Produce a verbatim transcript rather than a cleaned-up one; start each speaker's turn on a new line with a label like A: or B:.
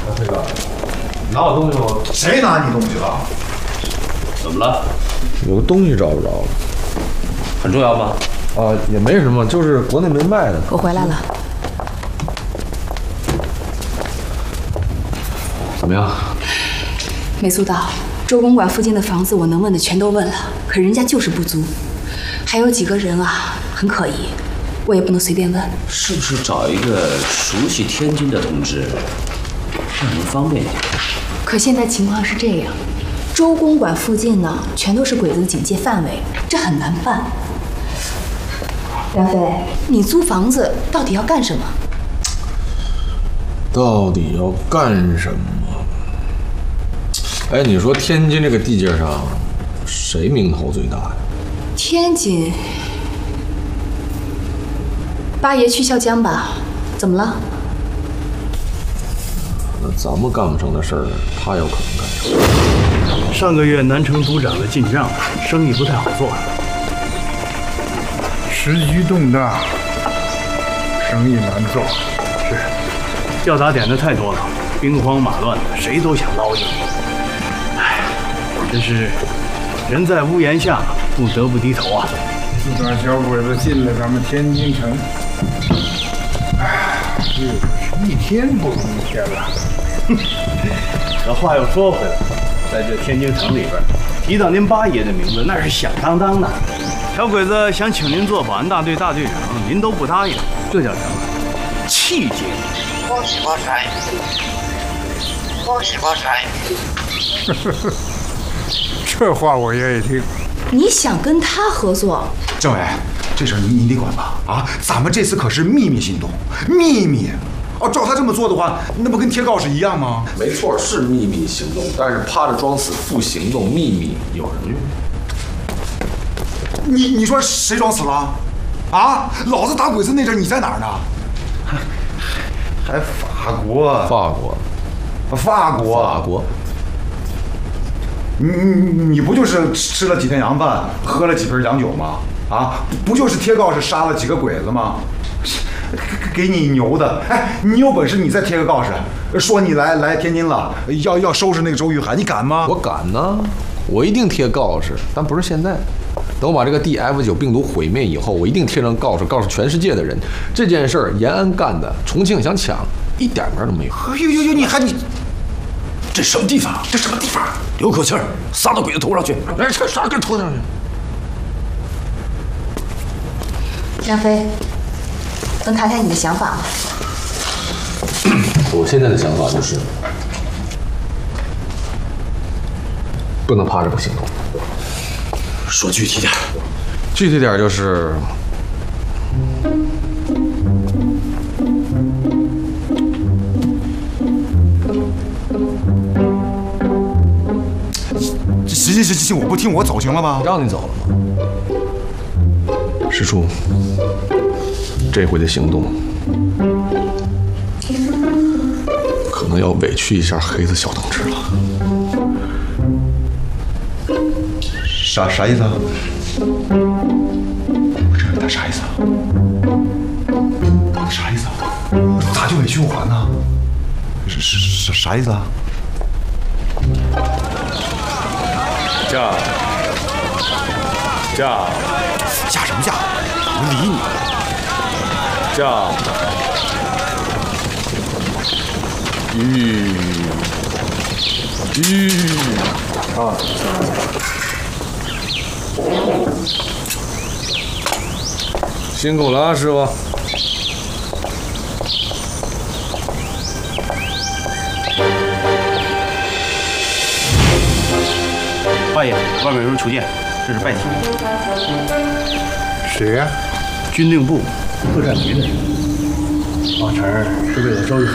A: 飞哥，拿我东西了？
B: 谁拿你东西了？
C: 怎么了？
A: 有个东西找不着了。
C: 很重要吗？
A: 啊，也没什么，就是国内没卖的。
D: 我回来了。
A: 怎么样？
D: 没租到。周公馆附近的房子，我能问的全都问了，可人家就是不租。还有几个人啊，很可疑，我也不能随便问。
C: 是不是找一个熟悉天津的同志，让您方便一点？
D: 可现在情况是这样，周公馆附近呢，全都是鬼子的警戒范围，这很难办。梁飞，你租房子到底要干什么？
A: 到底要干什么？哎，你说天津这个地界上，谁名头最大呀？
D: 天津，八爷去孝江吧？怎么了？
A: 那咱们干不成的事儿，他有可能干成。
E: 上个月南城督长的进账，生意不太好做，
F: 时局动荡，生意难做。
E: 是，要打点的太多了，兵荒马乱的，谁都想捞一笔。哎，真是人在屋檐下，不得不低头啊！
F: 自打小鬼子进了咱们天津城，哎，日子是一天不如一天了。
E: 可话又说回来，在这天津城里边，提到您八爷的名字，那是响当当的。小鬼子想请您做保安大队大队长，您都不答应，这叫什么？气节！
G: 恭喜发财！恭喜发财！
F: 这话我愿意听。
D: 你想跟他合作？
B: 政委，这事儿你你得管吧？啊，咱们这次可是秘密行动，秘密。哦，照他这么做的话，那不跟贴告示一样吗？
A: 没错，是秘密行动，但是趴着装死不行动，秘密有人用。
B: 你你说谁装死了？啊，老子打鬼子那阵你在哪儿呢？还法国？
A: 法国？
B: 法国？
A: 法国？
B: 你你你不就是吃了几天洋饭，喝了几瓶洋酒吗？啊，不就是贴告示杀了几个鬼子吗？给你牛的！哎，你有本事你再贴个告示，说你来来天津了，要要收拾那个周玉涵，你敢吗？
A: 我敢呢，我一定贴告示，但不是现在。等我把这个 D F 九 病毒毁灭以后，我一定贴上告示，告诉全世界的人，这件事儿延安干的，重庆想抢，一点门都没有。
B: 哎呦呦呦，你还你，
C: 这什么地方？这什么地方？留口气儿，撒到鬼子头上去！
A: 哎，这啥跟头上去？
D: 梁飞，能谈谈你的想法吗？
A: 我现在的想法就是，不能趴着不行动。
C: 说具体点。
A: 具体点就是，
B: 行行行行，我不听，我走行了吗？
A: 让你走了吗？师叔，这回的行动可能要委屈一下黑子小同志了。
B: 啥啥意思啊？我这他啥意思啊？他啥意思啊？咋就委屈我了呢？是是是啥意思啊？
E: 驾驾
B: 驾什么驾？我理你。
E: 驾
A: 吁吁啊！辛苦了啊，师傅。
E: 八爷，外面有人求见，这是拜提。
F: 谁呀、
E: 军令部特战局的人。王成是为了周玉涵